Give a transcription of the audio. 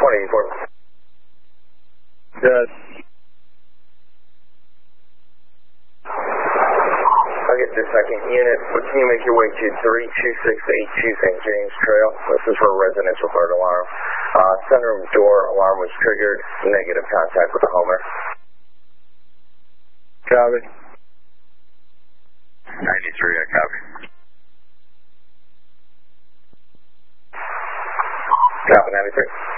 morning, Fort. Good. I'll get the second unit. Can you make your way to 32682 St. James Trail? This is for a residential third alarm. Sunroom door alarm was triggered. Negative contact with the Homer. Copy. 93, I copy. Copy, 93.